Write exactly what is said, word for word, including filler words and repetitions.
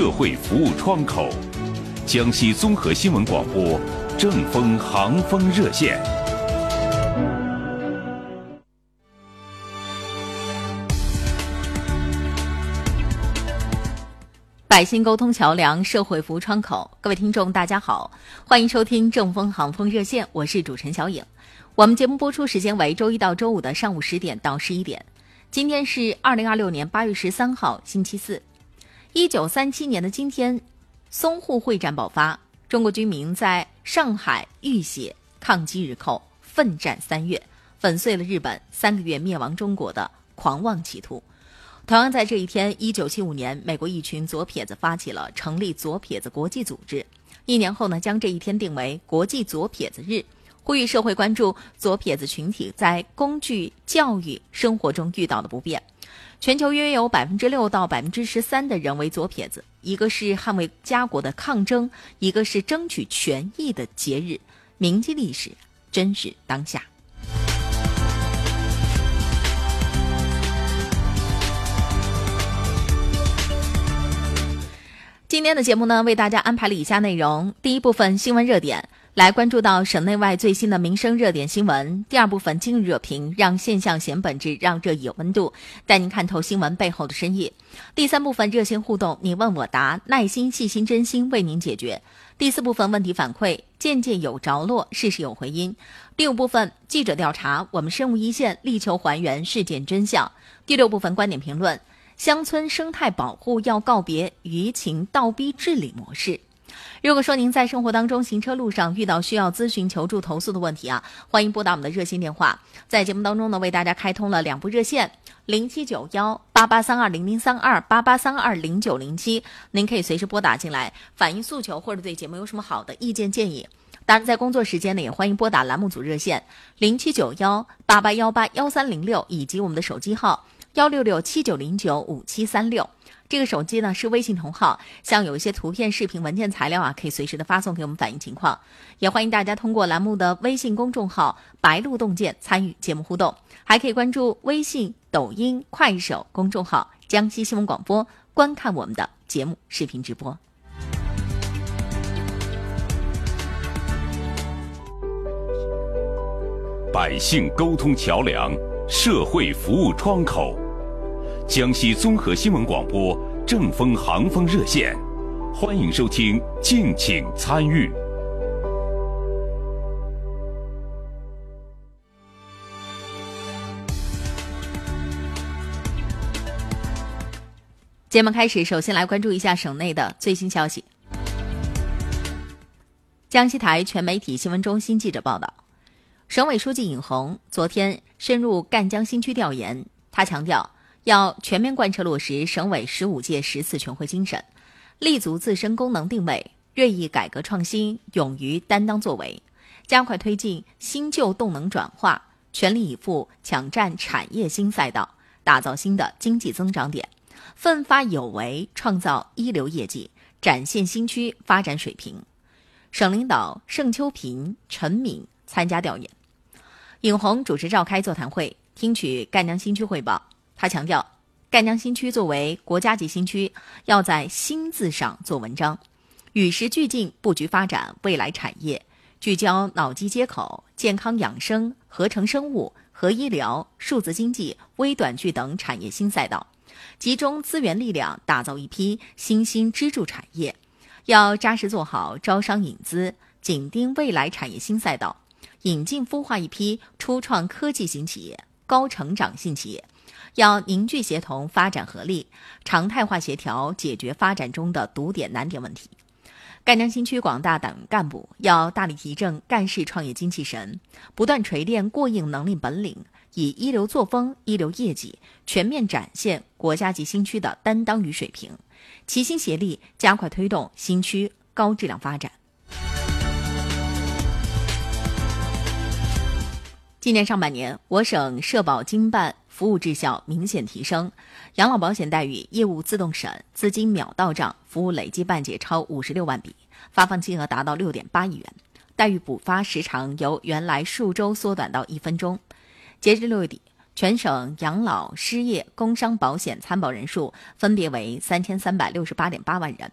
社会服务窗口，江西综合新闻广播正风航风热线。 百姓沟通桥梁，社会服务窗口。各位听众大家好，欢迎收听正风航风热线，我是主持人小颖。我们节目播出时间为周一到周五的上午十点到十一点。今天是二零二六年八月十三号星期四。一九三七年的今天，淞沪会战爆发，中国军民在上海浴血抗击日寇，奋战三月，粉碎了日本三个月灭亡中国的狂妄企图。同样在这一天，一九七五年，美国一群左撇子发起了成立左撇子国际组织。一年后呢，将这一天定为国际左撇子日，呼吁社会关注左撇子群体在工具、教育、生活中遇到的不便。全球约有百分之六到百分之十三的人为左撇子，一个是捍卫家国的抗争，一个是争取权益的节日，铭记历史，珍视当下。今天的节目呢，为大家安排了以下内容：第一部分新闻热点，来关注到省内外最新的民生热点新闻；第二部分今日热评，让现象显本质，让热议有温度，带您看透新闻背后的深意；第三部分热线互动，你问我答，耐心、细心、真心为您解决；第四部分问题反馈，件件有着落，事事有回音；第五部分记者调查，我们深入一线，力求还原事件真相；第六部分观点评论，乡村生态保护要告别舆情倒逼治理模式。如果说您在生活当中行车路上遇到需要咨询求助投诉的问题啊，欢迎拨打我们的热线电话。在节目当中呢，为大家开通了两部热线，零七九幺八八三二零零三二八八三二零九零七，您可以随时拨打进来反映诉求或者对节目有什么好的意见建议。当然在工作时间呢，也欢迎拨打栏目组热线零七九幺八八幺八幺三零六以及我们的手机号幺六六七九零九五七三六。这个手机呢是微信同号，像有一些图片、视频、文件材料啊，可以随时的发送给我们反映情况。也欢迎大家通过栏目的微信公众号白鹿洞见参与节目互动，还可以关注微信、抖音、快手公众号江西新闻广播，观看我们的节目视频直播。 百姓沟通桥梁，社会服务窗口，江西综合新闻广播正风航风热线，欢迎收听，敬请参与。 节目开始，首先来关注一下省内的最新消息。江西台全媒体新闻中心记者报道，省委书记尹红昨天深入赣江新区调研，他强调要全面贯彻落实省委十五届十次全会精神，立足自身功能定位，锐意改革创新，勇于担当作为，加快推进新旧动能转化，全力以赴抢占产业新赛道，打造新的经济增长点，奋发有为，创造一流业绩，展现新区发展水平。省领导盛秋平、陈敏参加调研。尹红主持召开座谈会，听取赣江新区汇报。他强调，赣江新区作为国家级新区，要在新字上做文章，与时俱进布局发展未来产业，聚焦脑机接口、健康养生、合成生物、核医疗、数字经济、微短剧等产业新赛道，集中资源力量打造一批新兴支柱产业，要扎实做好招商引资，紧盯未来产业新赛道，引进孵化一批初创科技型企业、高成长性企业，要凝聚协同发展合力，常态化协调解决发展中的堵点难点问题。赣江新区广大党员干部要大力提振赣市创业精气神，不断锤炼过硬能力本领，以一流作风、一流业绩全面展现国家级新区的担当与水平，齐心协力加快推动新区高质量发展。今年上半年，我省社保经办服务质效明显提升，养老保险待遇业务自动审，资金秒到账，服务累计办结超五十六万笔，发放金额达到六点八亿元，待遇补发时长由原来数周缩短到一分钟。截至六月底，全省养老、失业、工伤保险参保人数分别为三千三百六十八点八万人，